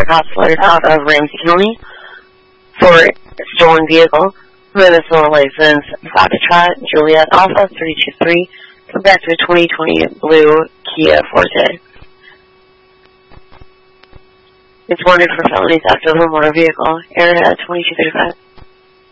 Arizona cops let out of Ramsey County for a stolen vehicle. Minnesota license Foxtrot Juliet Alpha 323 compared to a 2020 blue Kia Forte. It's wanted for felony theft of a motor vehicle. Area 2235.